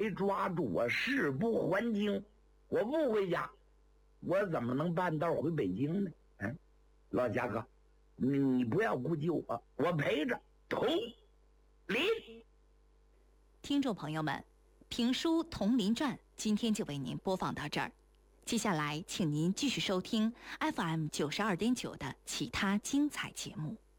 没抓住我，事不还京，我不回家，我怎么能半道回北京呢？老贾哥，你不要顾及我，我陪着同林。 听众朋友们，评书《铜林传》今天就为您播放到这儿，接下来请您继续收听 FM92.9 的其他精彩节目。